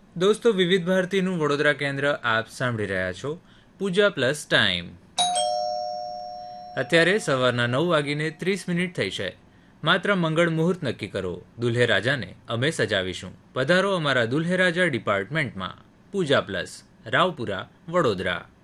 દોસ્તો, વિવિધ ભારતીનું વડોદરા કેન્દ્ર આપ સાંભળી રહ્યા છો. પૂજા પ્લસ ટાઈમ. અત્યારે સવારના 9:30 થઈ છે. માત્ર મંગળ મુહૂર્ત નક્કી કરો, દુલ્હે રાજાને અમે સજાવીશું. પધારો અમારા દુલ્હે રાજા ડિપાર્ટમેન્ટમાં. પૂજા પ્લસ, રાવપુરા, વડોદરા.